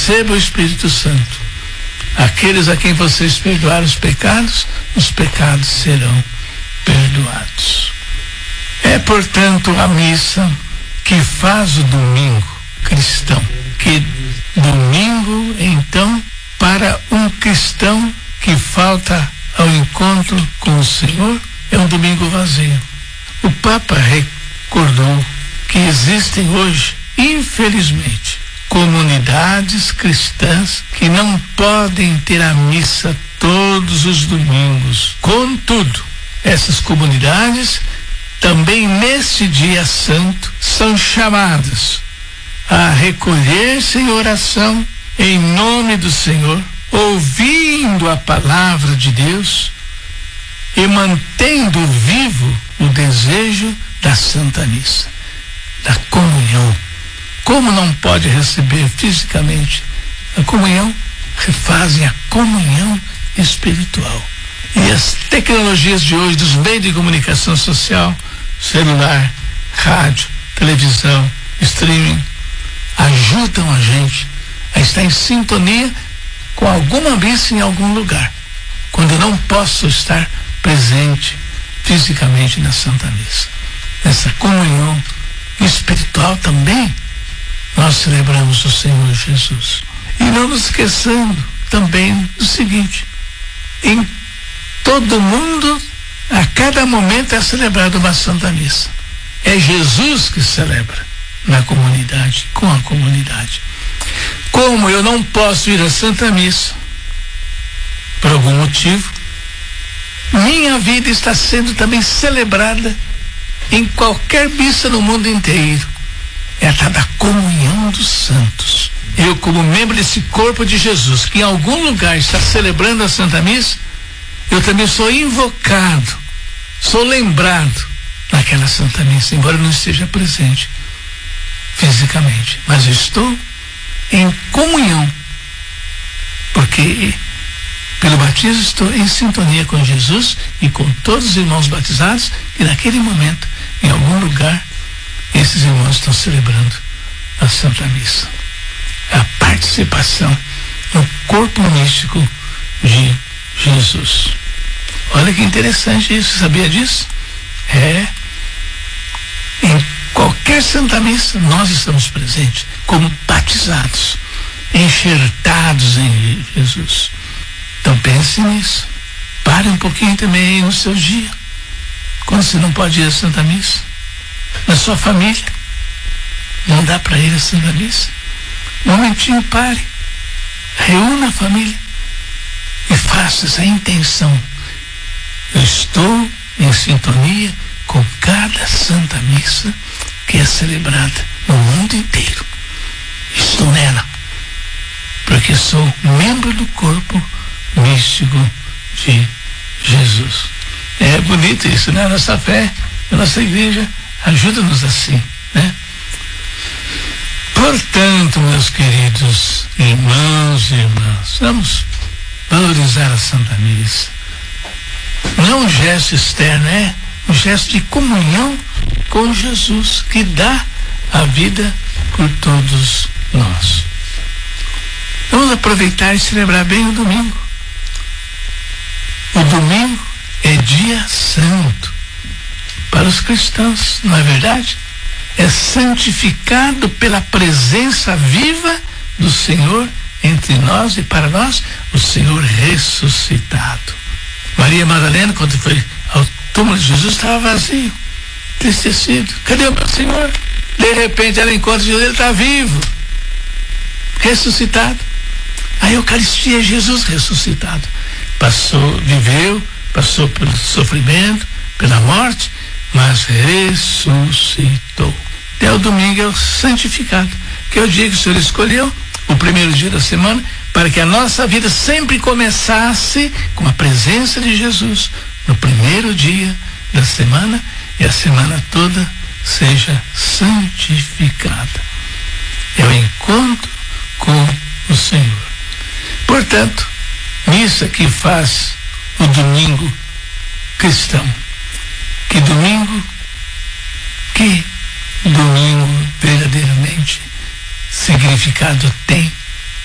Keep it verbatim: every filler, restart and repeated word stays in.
receba o Espírito Santo. Aqueles a quem vocês perdoarem os pecados, os pecados serão perdoados. É, portanto, a missa que faz o domingo cristão. Que domingo, então, para um cristão que falta ao encontro com o Senhor, é um domingo vazio. O Papa recordou que existem hoje, infelizmente, comunidades cristãs que não podem ter a missa todos os domingos. Contudo, essas comunidades também neste dia santo são chamadas a recolher-se em oração em nome do Senhor, ouvindo a palavra de Deus e mantendo vivo o desejo da Santa Missa, da comunhão. Como não pode receber fisicamente a comunhão, refazem a comunhão espiritual. E as tecnologias de hoje, dos meios de comunicação social, celular, rádio, televisão, streaming, ajudam a gente a estar em sintonia com alguma missa em algum lugar, quando eu não posso estar presente fisicamente na Santa Missa. Nessa comunhão espiritual também nós celebramos o Senhor Jesus. E não nos esqueçamos também do seguinte: em todo mundo, a cada momento é celebrada uma Santa Missa. É Jesus que celebra na comunidade, com a comunidade. Como eu não posso ir à Santa Missa, por algum motivo, minha vida está sendo também celebrada em qualquer missa no mundo inteiro. É a tal da comunhão dos santos. Eu, como membro desse corpo de Jesus, que em algum lugar está celebrando a Santa Missa, eu também sou invocado, sou lembrado naquela Santa Missa, embora eu não esteja presente fisicamente, mas eu estou em comunhão, porque pelo batismo estou em sintonia com Jesus e com todos os irmãos batizados, e naquele momento, em algum lugar, esses irmãos estão celebrando a Santa Missa. A participação no corpo místico de Jesus. Olha que interessante isso, sabia disso? É, em qualquer Santa Missa nós estamos presentes como batizados, enxertados em Jesus. Então pense nisso. Pare um pouquinho também aí no seu dia, quando você não pode ir à Santa Missa, na sua família não dá para ir à Santa Missa. Um momentinho, pare, reúna a família e faça essa intenção: eu estou em sintonia com cada Santa Missa que é celebrada no mundo inteiro. Estou nela, porque sou membro do corpo místico de Jesus. É bonito isso, né? A nossa fé, a nossa igreja ajuda-nos assim, né? Portanto, meus queridos irmãos e irmãs, vamos valorizar a Santa Missa. Não é um gesto externo, é um gesto de comunhão com Jesus, que dá a vida por todos nós. Vamos aproveitar e celebrar bem o domingo. O domingo é dia santo para os cristãos, não é verdade? É santificado pela presença viva do Senhor entre nós e para nós, o Senhor ressuscitado. Maria Madalena, quando foi ao túmulo de Jesus, estava vazio, entristecido. Cadê o meu Senhor? De repente ela encontra Jesus, ele está vivo, ressuscitado. A Eucaristia é Jesus ressuscitado. Passou, viveu, passou pelo sofrimento, pela morte, mas ressuscitou. Até o domingo é o santificado, que é o dia que o Senhor escolheu, o primeiro dia da semana, para que a nossa vida sempre começasse com a presença de Jesus no primeiro dia da semana, e a semana toda seja santificada. É o encontro com o Senhor. Portanto, missa que faz o domingo cristão. Que domingo, que domingo verdadeiramente significado